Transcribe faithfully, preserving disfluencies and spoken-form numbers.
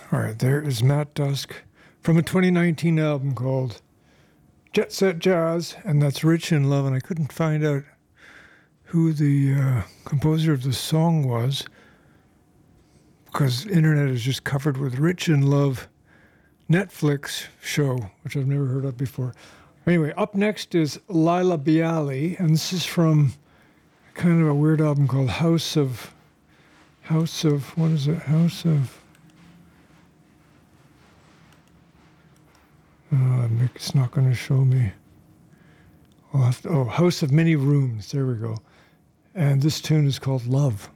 All right, there is Matt Dusk from a twenty nineteen album called Jet Set Jazz, and that's Rich in Love. And I couldn't find out who the uh, composer of the song was because the internet is just covered with Rich in Love Netflix show, which I've never heard of before. Anyway, up next is Laila Biali, and this is from kind of a weird album called House of, House of, what is it? House of, uh, it's not going to show me. I'll have to, oh, House of Many Rooms, there we go. And this tune is called Love.